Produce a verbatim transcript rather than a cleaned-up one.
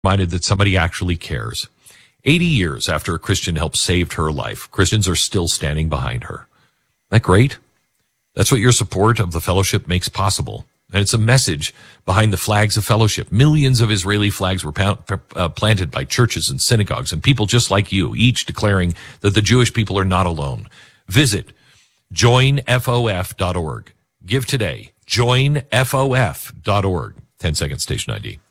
reminded that somebody actually cares. eighty years after a Christian helped save her life, Christians are still standing behind her. Isn't that great? That's what your support of the fellowship makes possible. And it's a message behind the flags of fellowship. Millions of Israeli flags were pound, uh, planted by churches and synagogues and people just like you, each declaring that the Jewish people are not alone. Visit join F O F dot org. Give today. join F O F dot org. ten second station I D.